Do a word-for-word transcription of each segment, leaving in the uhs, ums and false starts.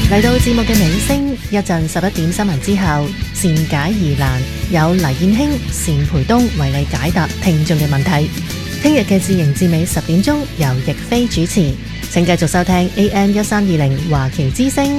嚟到節目嘅尾聲，一陣十一點新聞之後，善解疑難有黎燕卿、單培東為你解答聽眾嘅問題。聽日嘅自營至尾十點鐘由逸飛主持，請繼續收聽 A M 一三二零華僑之聲。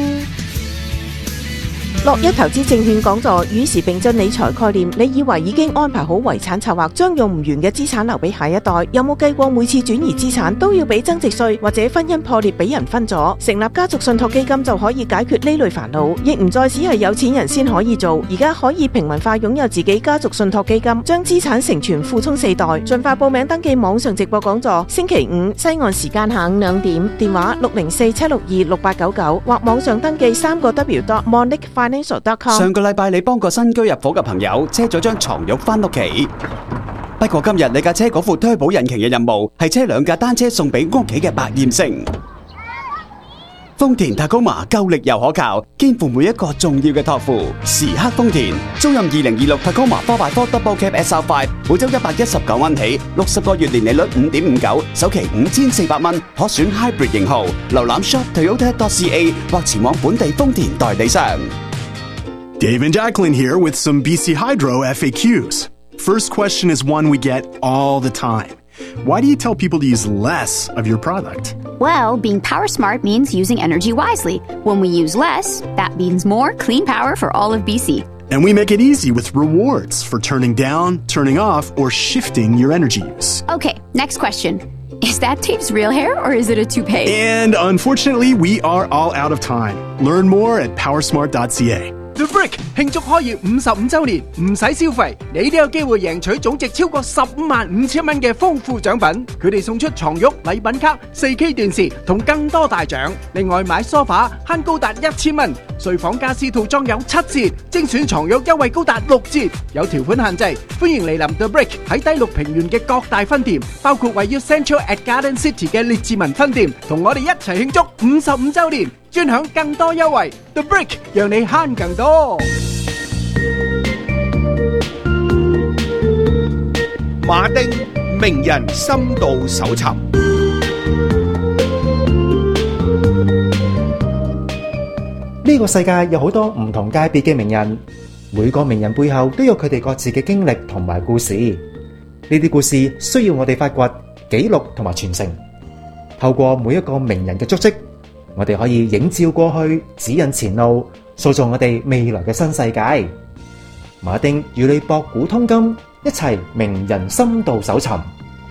樂一投資證券講座與時並進理財概念，你以為已經安排好遺產策劃，將用唔完嘅資產留俾下一代？有冇計過每次轉移資產都要俾增值稅，或者婚姻破裂俾人分咗？成立家族信託基金就可以解決呢類煩惱，亦唔再只係有錢人先可以做，而家可以平民化擁有自己家族信託基金，將資產承傳付充四代。盡快報名登記網上直播講座，星期五西岸時間下午兩點，電話六零四七六二六八九九或網上登記三個 W dot monic financial dot com。 上個禮拜你幫個新居入伙嘅朋友車咗張床褥返屋企，不過今日你架車嗰副推保引擎嘅任務係車兩架單車送俾屋企嘅百厭星。豐田塔高馬夠力又可靠，肩負每一個重要嘅託付。時刻豐田，租任二零二六塔高馬 four by four Double Cab S R five， 每周一百一十九蚊起，六十個月年利率五點五九，首期五千四百蚊，可選 Hybrid 型號。瀏覽 shop toyota dot c a 或前往本地豐田代理商。 Dave and Jacqueline here with some B C Hydro F A Qs. First question is one we get all the time. Why do you tell people to use less of your product? Well, being power smart means using energy wisely. When we use less, that means more clean power for all of B C. And we make it easy with rewards for turning down, turning off, or shifting your energy use. Okay, next question. Is that Dave's real hair or is it a toupee? And unfortunately, we are all out of time. Learn more at power smart dot c a. The Brick 慶祝開業五十五週年，唔使消費，你都有機會贏取總值超過十五萬五千蚊嘅豐富獎品。佢哋送出床褥、禮品卡、四 K 電視同更多大獎。另外買梳化慳高達一千蚊，睡房家私套裝有七折，精選床褥優惠高達六折。有條款限制，歡迎嚟臨 The Brick 喺低綠平原嘅各大分店，包括位於 Central at Garden City 嘅列治文分店，同我哋一齊慶祝五十五週年。專享更多優惠 ，The Brick 讓你慳更多。 馬丁名人深度搜尋。 呢個世界有好多唔同界別嘅名人，每個名人背後都有佢哋各自嘅經歷同埋故事。呢啲故事需要我哋發掘、記錄同埋傳承。透過每一個名人嘅足跡，我哋可以映照過去，指引前路，塑造我哋未來嘅新世界。馬丁與你博古通今，一齊名人深度搜尋。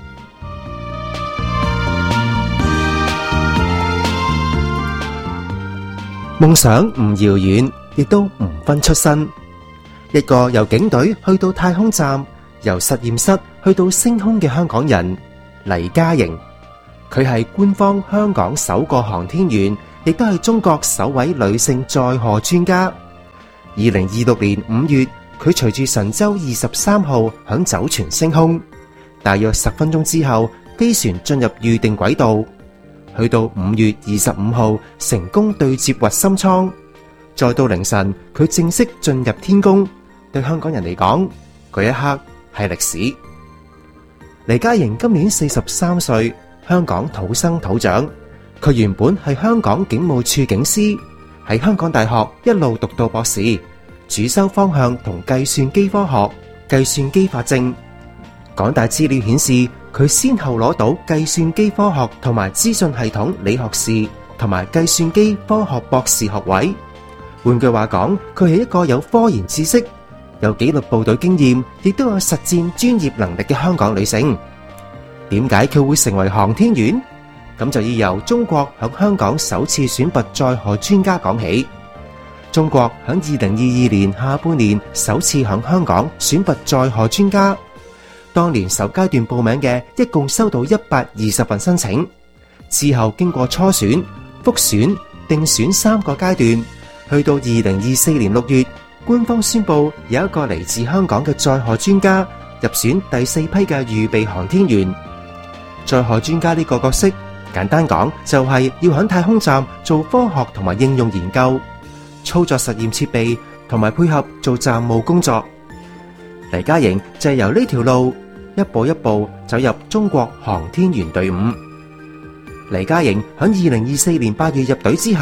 夢想唔遙遠，亦都唔分出身。一個由警隊去到太空站，由實驗室去到星空嘅香港人黎嘉瑩。佢係官方香港首個航天員，亦都係中國首位女性載荷專家。二零二六年五月，佢隨住神舟二十三號響酒泉升空，大約十分鐘之後，飛船進入預定軌道，去到五月二十五號成功對接核心艙，再到凌晨，佢正式進入天宮。對香港人嚟講，嗰一刻係歷史。黎嘉瑩今年四十三歲。香港土生土長，佢原本係香港警務處警司，喺香港大學一路讀到博士，主修方向同計算機科學、計算機法證。港大資料顯示，佢先後攞到計算機科學同埋資訊系統理學士同埋計算機科學博士學位。換句話講，佢係一個有科研知識、有紀律部隊經驗，亦都有實戰專業能力嘅香港女性。點解佢會成為航天員？咁就要由中國響香港首次選拔載荷專家講起。中國響二零二二年下半年首次響香港選拔載荷專家，當年首階段報名嘅一共收到一百二十份申請，之後經過初選、複選、定選三個階段，去到二零二四年六月，官方宣布有一個嚟自香港嘅載荷專家入選第四批嘅預備航天員。載荷專家呢個角色，簡單講就係要喺太空站做科學同埋應用研究，操作實驗設備同埋配合做站務工作。黎嘉瑩就係由呢條路一步一步走入中國航天員隊伍。黎嘉瑩喺二零二四年八月入隊之後，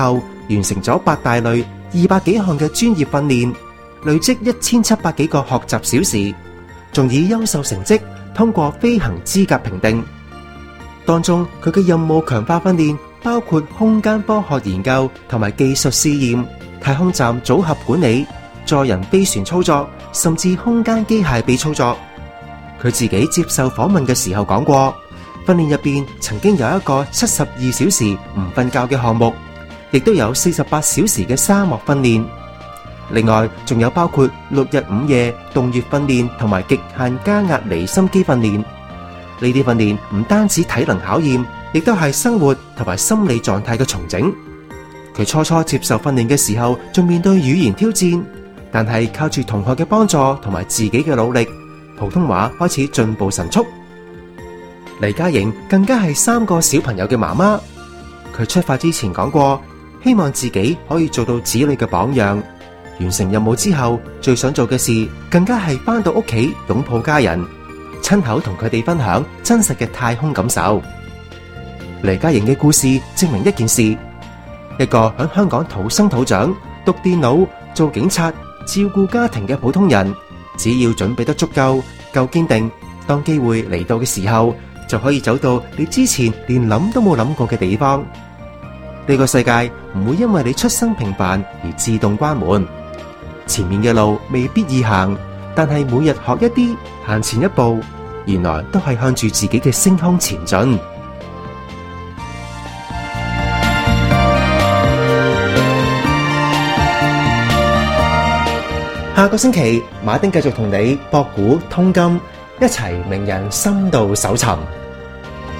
完成咗八大類二百幾項嘅專業訓練，累積一千七百幾個學習小時，仲以優秀成績通過飛行資格評定。當中佢嘅任務強化訓練包括空間科學研究同埋技術試驗、太空站組合管理、載人飛船操作，甚至空間機械臂操作。佢自己接受訪問嘅時候講過，訓練入邊曾經有一個七十二小時唔瞓覺嘅項目，亦都有四十八小時嘅沙漠訓練。另外仲有包括六日五夜洞穴訓練同埋極限加壓離心機訓練。呢啲訓練唔單止體能考驗，亦都係生活同埋心理狀態嘅重整。佢初初接受訓練嘅時候，仲面對語言挑戰，但係靠住同學嘅幫助同埋自己嘅努力，普通話開始進步神速。黎嘉瑩更加係三個小朋友嘅媽媽。佢出發之前講過，希望自己可以做到子女嘅榜樣。完成任務之後，最想做嘅事更加係返到屋企擁抱家人，親口同佢哋分享真實嘅太空感受。黎嘉瑩嘅故事證明一件事，一個喺香港土生土長、讀電腦、做警察、照顧家庭嘅普通人，只要準備得足夠、夠堅定，當機會嚟到嘅時候，就可以走到你之前連諗都冇諗過嘅地方。呢個世界唔會因為你出身平凡而自動關門。前面嘅路未必易行，但係每日學一啲，行前一步，原來都係向住自己嘅星空前進。下個星期，馬丁繼續同你博古通今，一齊名人深度搜尋。